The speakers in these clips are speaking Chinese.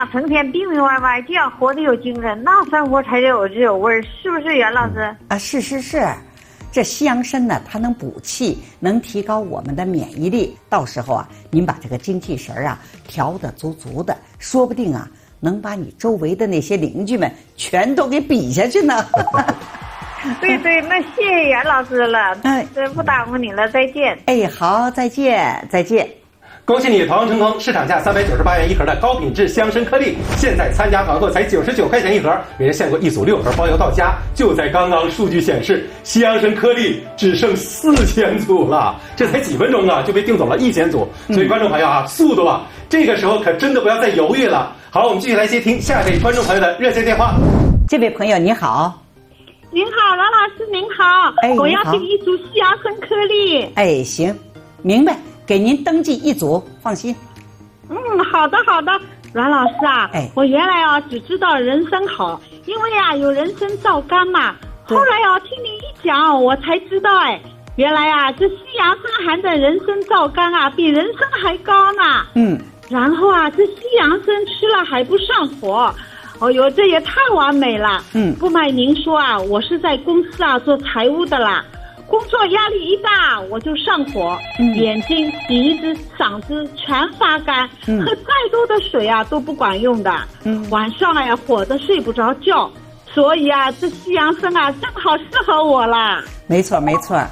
成天病病歪歪，这样活得有精神，那生活才有滋有味儿，是不是袁老师？ 啊，是，这西洋参呢，它能补气，能提高我们的免疫力。到时候啊，您把这个精气神啊调得足足的，说不定啊，能把你周围的那些邻居们全都给比下去呢。 对，那谢谢袁老师了，真不耽误你了，再见。 哎，好，再见。 恭喜你团购成功！市场价398元一盒的高品质香参颗粒，现在参加团购才99块钱一盒，每人限购一组6盒，包邮到家。就在刚刚，数据显示，西洋参颗粒只剩4000组了，这才几分钟啊，就被订走了1000组。所以观众朋友啊，速度啊，这个时候可真的不要再犹豫了。好，我们继续来接听下一位观众朋友的热线电话。 这位朋友你好。 您好，王老师您好，我要订一组西洋参颗粒。 哎，行，明白。给您登记一组，放心。 好的，阮老师啊，我原来啊只知道人参好，因为啊有人参皂苷嘛。后来啊听您一讲，我才知道原来啊这西洋参含的人参皂苷啊比人参还高呢。然后啊这西洋参吃了还不上火。哦哟，这也太完美了。不瞒您说啊，我是在公司啊做财务的啦。工作压力一大，我就上火，眼睛、鼻子、嗓子全发干，喝再多的水啊都不管用的。晚上呀火得睡不着觉，所以啊这西洋参啊正好适合我啦。 没错，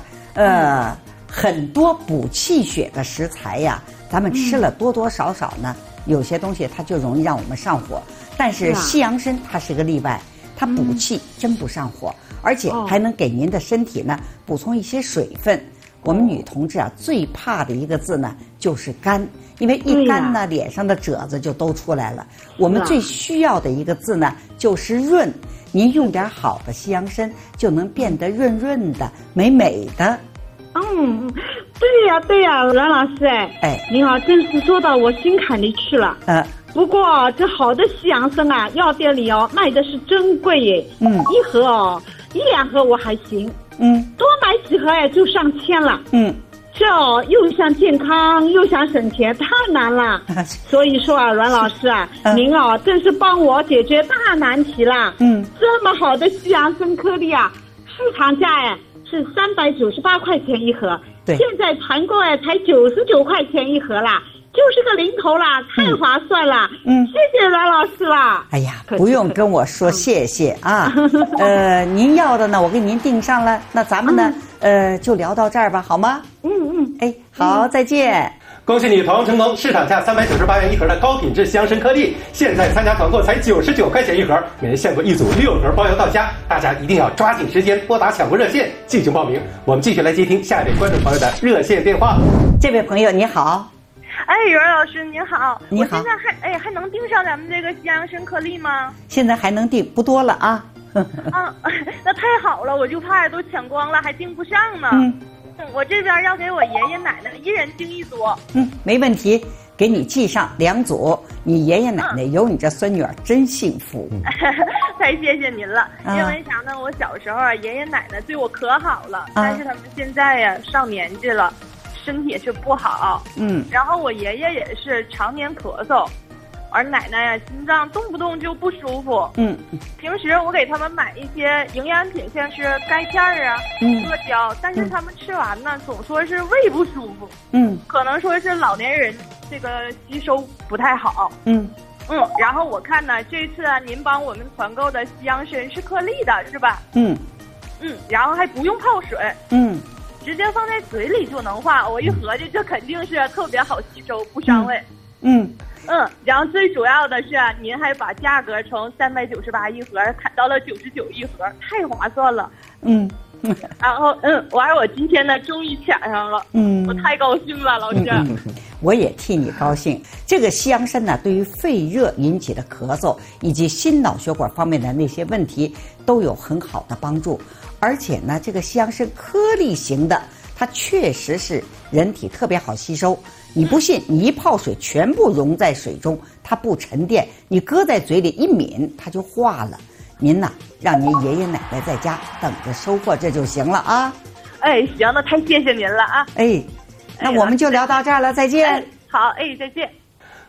很多补气血的食材呀，咱们吃了多多少少呢，有些东西它就容易让我们上火，但是西洋参它是个例外，它补气真不上火。而且还能给您的身体呢补充一些水分。我们女同志啊最怕的一个字呢就是干，因为一干呢脸上的褶子就都出来了。我们最需要的一个字呢就是润，您用点好的西洋参就能变得润润的、美美的。 对呀，阮老师您好，真是说到我心坎里去了。不过这好的西洋参啊，药店里卖的是真贵耶。一盒1-2盒我还行。多买几盒就上千了。这又想健康又想省钱，太难了。所以说啊，阮老师啊，您真是帮我解决大难题了。这么好的西洋参颗粒啊，市场价是398块钱一盒，现在团购才99块钱一盒啦。就是个零头啦，太划算了。谢谢阮老师啦。哎呀， 不用跟我说谢谢啊。您要的呢，我给您订上了。那咱们呢，就聊到这儿吧，好吗？好，再见。 恭喜你团购成功！市场价398元一盒的高品质西洋参颗粒，现在参加团购才99块钱一盒，每人限购一组6盒，包邮到家。大家一定要抓紧时间拨打抢购热线进行报名。我们继续来接听下一位观众朋友的热线电话。 这位朋友你好。 袁老师您好， 你好。 我现在还能订上咱们这个西洋参颗粒吗？ 现在还能订，不多了啊。 那太好了，我就怕都抢光了，还订不上呢。我这边要给我爷爷奶奶一人订一组。 没问题，给你寄上2组。你爷爷奶奶有你这孙女儿真幸福。 太谢谢您了。因为啥呢？我小时候啊，爷爷奶奶对我可好了，但是他们现在呀上年纪了。身体也是不好，然后我爷爷也是常年咳嗽，而奶奶呀心脏动不动就不舒服，平时我给他们买一些营养品，像是钙片啊、阿胶，但是他们吃完呢总说是胃不舒服，可能说是老年人这个吸收不太好，然后我看呢这次您帮我们团购的西洋参是颗粒的是吧？然后还不用泡水，直接放在嘴里就能化，我一合计这肯定是特别好吸收，不伤胃。然后最主要的是您还把价格从398一盒砍到了99一盒，太划算了。然后我今天呢终于抢上了，我太高兴了，老师。 我也替你高兴。这个西洋参呢，对于肺热引起的咳嗽以及心脑血管方面的那些问题都有很好的帮助。而且呢，这个西洋参颗粒型的，它确实是人体特别好吸收。你不信，你一泡水全部溶在水中，它不沉淀，你搁在嘴里一抿，它就化了。您呐，让您爷爷奶奶在家等着收获这就行了啊。 行，那太谢谢您了啊。 那我们就聊到这儿了，再见。 好，再见。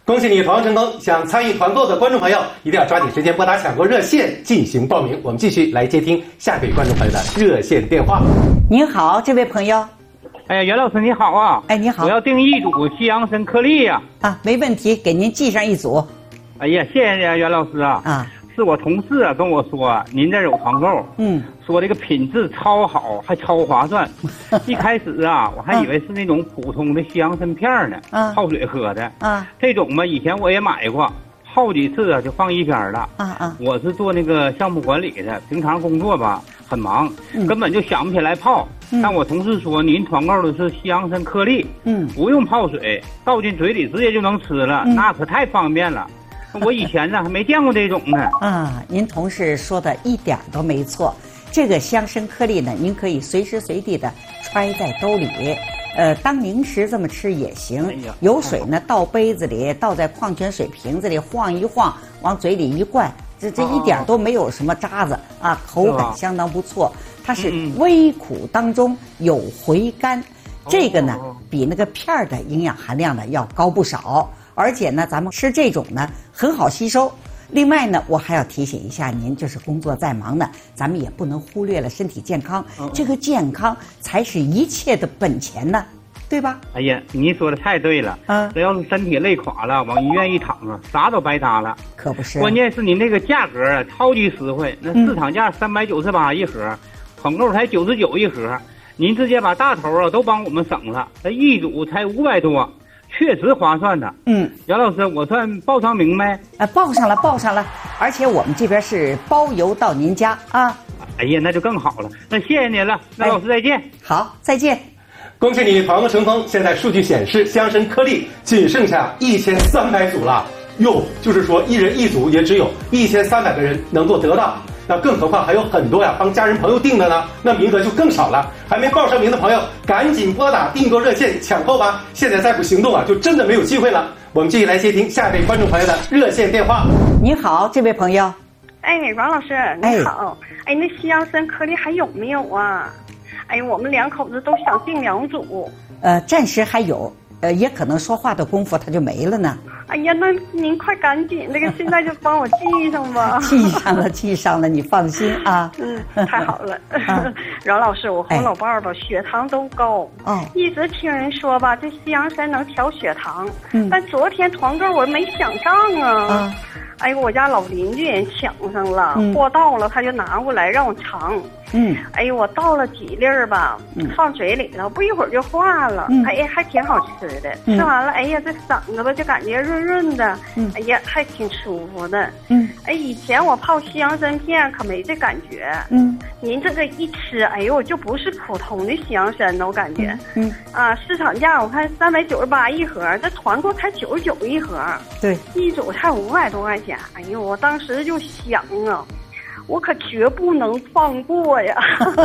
恭喜你团购成功！想参与团购的观众朋友，一定要抓紧时间拨打抢购热线进行报名。我们继续来接听下一位观众朋友的热线电话。 您好，这位朋友。 哎，袁老师你好啊！ 哎，你好， 我要订一组西洋参颗粒呀！ 没问题，给您寄上一组。 哎呀，谢谢你，袁老师啊！是我同事跟我说您这有团购，说这个品质超好，还超划算。一开始我还以为是那种普通的西洋参片呢，泡水喝的。这种嘛，以前我也买过，好几次就放一边了。我是做那个项目管理的，平常工作吧很忙，根本就想不起来泡。但我同事说您团购的是西洋参颗粒，不用泡水，倒进嘴里直接就能吃了，那可太方便了。我以前呢还没见过这种呢。 您同事说的一点都没错。这个西洋参颗粒呢，您可以随时随地的揣在兜里，当零食这么吃也行。有水呢倒杯子里，倒在矿泉水瓶子里晃一晃，往嘴里一灌，这一点都没有什么渣子口感相当不错。它是微苦当中有回甘，这个呢比那个片儿的营养含量呢要高不少。而且呢，咱们吃这种呢很好吸收。另外呢，我还要提醒一下您，就是工作再忙呢，咱们也不能忽略了身体健康。这个健康才是一切的本钱呢，对吧？ 哎呀，您说的太对了。这要是身体累垮了，往医院一躺啥都白搭了。 可不是。 关键是您这个价格超级实惠，那市场价398一盒，团购才99一盒，您直接把大头都帮我们省了，这一组才500多。确实划算的。袁老师，我算报上名没？ 报上了，而且我们这边是包邮到您家啊。 哎呀，那就更好了。那谢谢您了，那老师再见。 好，再见。 恭喜你团购成功！现在数据显示，西洋参颗粒仅剩下1300组了。就是说一人一组也只有1300个人能够得到。那更何况还有很多帮家人朋友订的呢，那名额就更少了。还没报上名的朋友，赶紧拨打订购热线抢购吧！现在再不行动就真的没有机会了。我们继续来接听下一位观众朋友的热线电话。 你好，这位朋友。 王老师，你好。那西洋参颗粒还有没有啊？我们2口子都想订2组。 暂时还有。也可能说话的功夫它就没了呢。 哎呀，那您快赶紧现在就帮我记上吧。 记上了，你放心啊。 太好了。饶老师，我和我老伴儿吧，血糖都高。一直听人说吧，这西洋参能调血糖。但昨天团购我没抢上啊。我家老邻居人抢上了，货到了他就拿过来让我尝。我倒了几粒儿吧，放嘴里了，不一会儿就化了。还挺好吃的。吃完了，这嗓子吧就感觉润润的。还挺舒服的。以前我泡西洋参片可没这感觉。您这个一吃，我就不是普通的西洋参了，我感觉。市场价我看398一盒，这团购才99一盒。 对， 一组才500多块钱。我当时就想我可绝不能放过呀！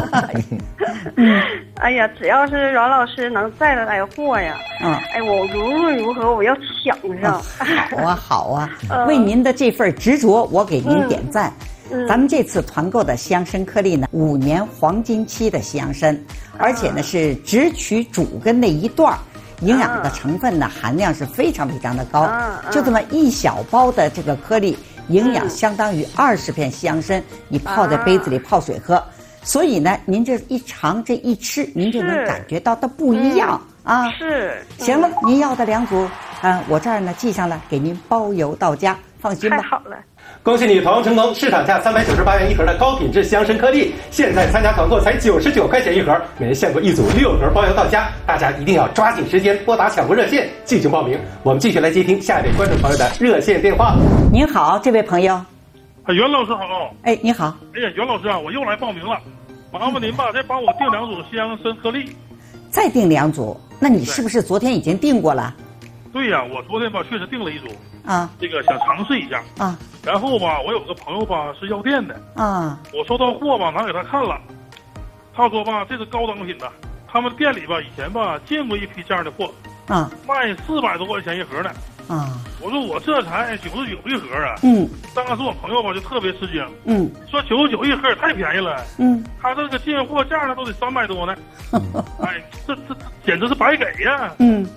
只要是阮老师能再来货呀，我无论如何我要抢上。 好啊，为您的这份执着，我给您点赞。咱们这次团购的西洋参颗粒呢，5年黄金期的西洋参，而且呢是只取主根那一段，营养的成分呢含量是非常非常的高。就这么一小包的这个颗粒。营养相当于20片西洋参，你泡在杯子里泡水喝，所以呢，您这一尝这一吃，您就能感觉到它不一样是， 行了，您要的2组我这儿呢记上了，给您包邮到家，放心吧。 太好了。 恭喜你团购成功！市场价398元一盒的高品质西洋参颗粒，现在参加团购才99块钱一盒，每人限购1组6盒，包邮到家。大家一定要抓紧时间拨打抢购热线进行报名。我们继续来接听下一位观众朋友的热线电话。 您好，这位朋友。 袁老师好。 你好。 袁老师我又来报名了，麻烦您吧，再帮我订2组西洋参颗粒。 再订2组？那你是不是昨天已经订过了？ 对呀，我昨天吧确实订了1组这个想尝试一下然后吧，我有个朋友吧是药店的我收到货吧拿给他看了，他说吧这是高档品的，他们店里吧以前吧见过一批这样的货卖400多块钱一盒呢我说我这才99一盒当时我朋友吧就特别吃惊说99一盒也太便宜了他这个进货价呢都得300多呢这简直是白给呀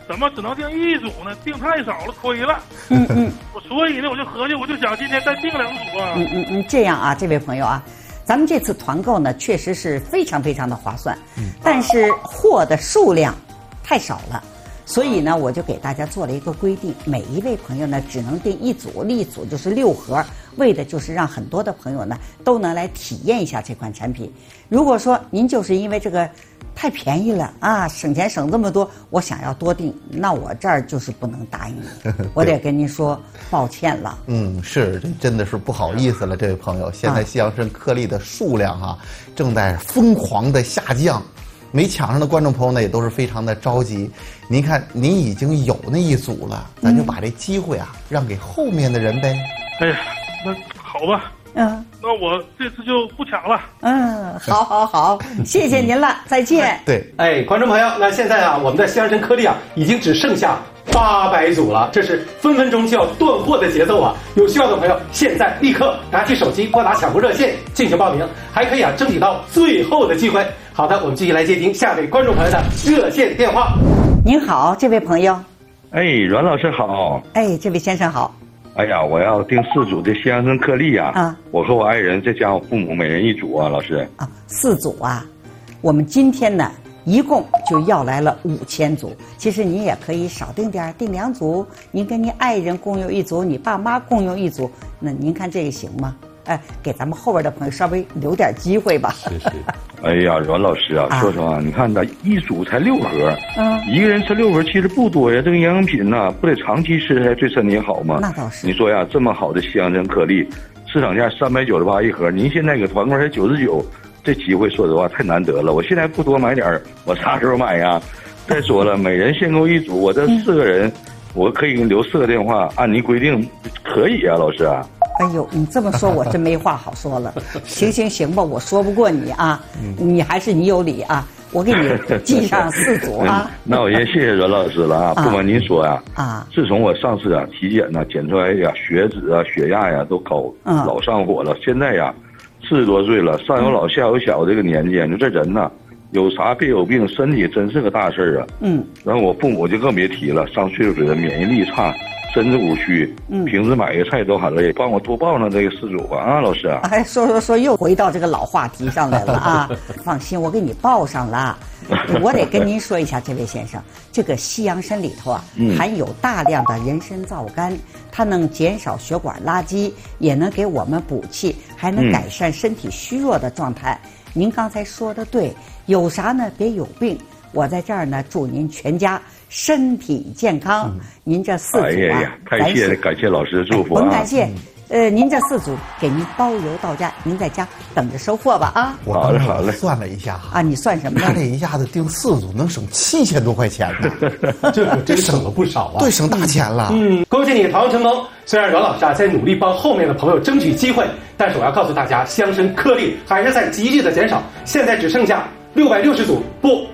怎么只能订1组呢？订太少了，亏了。所以呢，我就合计，我就想今天再订2组啊。 这样啊，这位朋友啊，咱们这次团购呢，确实是非常非常的划算，但是货的数量太少了。所以呢，我就给大家做了一个规定，每一位朋友呢只能订1组，1组就是6盒，为的就是让很多的朋友呢都能来体验一下这款产品。如果说您就是因为这个太便宜了啊，省钱省这么多，我想要多订，那我这儿就是不能答应你，我得跟您说抱歉了。 是，这真的是不好意思了，这位朋友。现在西洋参颗粒的数量啊，正在疯狂的下降。没抢上的观众朋友呢，也都是非常的着急。您看，您已经有那1组了，咱就把这机会啊让给后面的人呗。 哎呀，那好吧，那我这次就不抢了。 好，谢谢您了，再见。 对，观众朋友，那现在啊，我们的西洋参颗粒啊，已经只剩下800组了，这是分分钟就要断货的节奏啊！有需要的朋友，现在立刻拿起手机拨打抢购热线进行报名，还可以争取到最后的机会。好的，我们继续来接听下位观众朋友的热线电话。 您好，这位朋友。 阮老师好。 这位先生好。 哎呀，我要订4组的西洋参颗粒啊！我和我爱人再加我父母每人1组啊，老师。 4组啊！我们今天呢，一共就要来了5000组。其实您也可以少订点，订2组，您跟您爱人共用1组，你爸妈共用1组，那您看这个行吗？给咱们后边的朋友稍微留点机会吧。 是。哎呀，阮老师啊，说实话，你看这1组才6盒，一个人吃6盒其实不多呀。这个营养品呢，不得长期吃才对身体好吗？ 那倒是。 你说呀，这么好的西洋参颗粒，市场价398一盒，您现在给团购才99，这机会说实话太难得了。我现在不多买点，我啥时候买呀？再说了，每人限购1组，我这4个人，我可以给你留4个电话，按您规定可以啊，老师啊。 哎呦，你这么说，我真没话好说了。行吧，我说不过你啊，你还是你有理啊，我给你记上4组啊。 那我先谢谢阮老师了啊。不瞒您说呀，自从我上次体检呢，检出来血脂血压都高，老上火了。现在40多岁了，上有老下有小，这个年纪，就这人呢，有啥别有病，身体真是个大事啊。然后我父母就更别提了，上岁数的人免疫力差。身子骨虚，平时买个菜都很累，帮我多报上这个4组吧啊，老师啊。 说，又回到这个老话题上来了啊！放心，我给你报上了。我得跟您说一下，这位先生，这个西洋参里头含有大量的人参皂苷，它能减少血管垃圾，也能给我们补气，还能改善身体虚弱的状态。您刚才说的对，有啥呢？别有病。我在这儿呢，祝您全家身体健康。您这4组太感谢老师的祝福啊！ 甭感谢，您这4组给您包邮到家，您在家等着收货吧啊！ 好嘞，算了一下你算什么呢？ 他这一下子订4组能省7000多块钱呢， 这可真省了不少啊！ 对，省大钱了。 恭喜你团购成功。虽然阮老师在努力帮后面的朋友争取机会，但是我要告诉大家，西洋参颗粒还是在急剧的减少，现在只剩下660组，不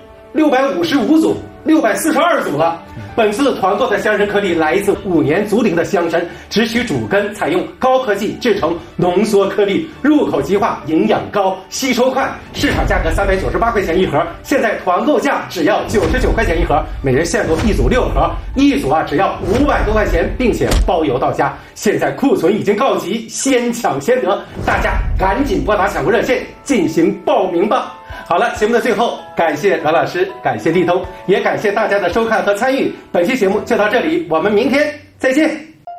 ，655组，642组了。本次团购的西洋参颗粒来自5年足龄的西洋参，只取主根，采用高科技制成浓缩颗粒，入口即化，营养高，吸收快。市场价格398块钱1盒，现在团购价只要99块钱1盒，每人限购1组6盒，1组只要500多块钱，并且包邮到家。现在库存已经告急，先抢先得，大家赶紧拨打抢购热线进行报名吧。好了，节目的最后，感谢阮老师，感谢立通，也感谢大家的收看和参与。本期节目就到这里，我们明天再见。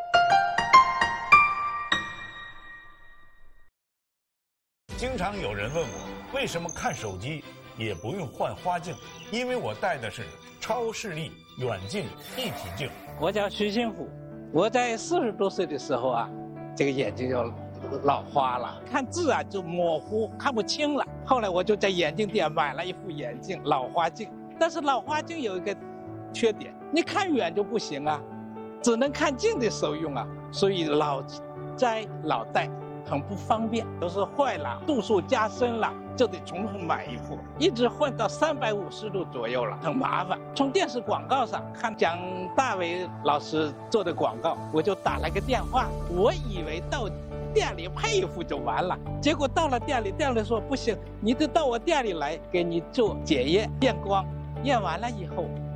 经常有人问我，为什么看手机也不用换花镜？因为我戴的是超视力远近一体镜。 我叫徐新福，我在40多岁的时候这个眼睛就老花了，看字就模糊，看不清了。后来我就在眼镜店买了一副眼镜，老花镜。但是老花镜有一个缺点，你看远就不行只能看近的时候用所以老摘老戴很不方便，都是坏了，度数加深了，就得重新买一副，一直换到350度左右了，很麻烦。从电视广告上看蒋大为老师做的广告，我就打了个电话，我以为到店里配一副就完了，结果到了店里，店里说不行，你得到我店里来给你做检验验光，验完了以后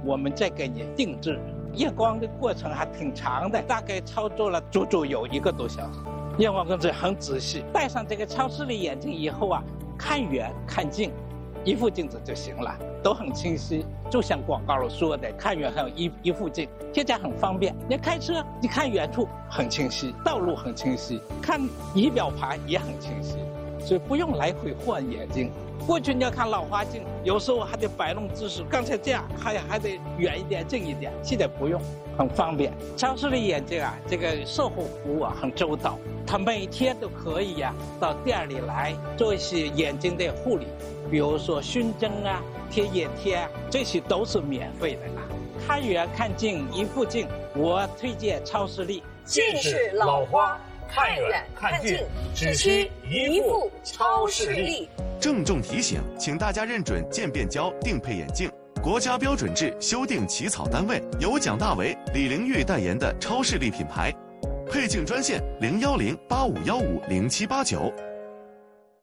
我们再给你定制。验光的过程还挺长的，大概操作了足足有1个多小时。验光工作很仔细，戴上这个超视力眼镜以后啊，看远看近，一副镜子就行了，都很清晰。就像广告说的，看远还有一副镜，现在很方便。你开车，你看远处很清晰，道路很清晰，看仪表盘也很清晰，所以不用来回换眼镜。过去你要看老花镜，有时候还得摆弄姿势，刚才这样还得远一点近一点，现在不用，很方便。超视力眼镜啊，这个售后服务啊很周到，他每天都可以呀到店里来做一些眼睛的护理，比如说熏蒸啊、贴眼贴啊，这些都是免费的啊。看远看近一副镜，我推荐超视力。 近视老花，看远看近，只需一副超视力。 郑重提醒，请大家认准渐变胶定配眼镜，国家标准制修订起草单位由蒋大为、李玲玉代言的超视力品牌。配镜专线：01085150789。